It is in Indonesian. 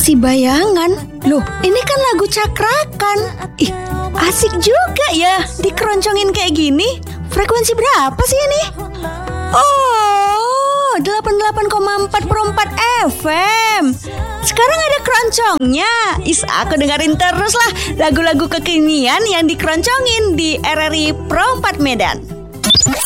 Frekuensi bayangan. Loh, ini kan lagu cakrakan. Ih, asik juga ya dikeroncongin kayak gini. Frekuensi berapa sih ini? Oh, 88,4 FM. Sekarang ada keroncongnya. Aku dengerin terus lah lagu-lagu kekinian yang dikeroncongin di RRI Pro 4 Medan.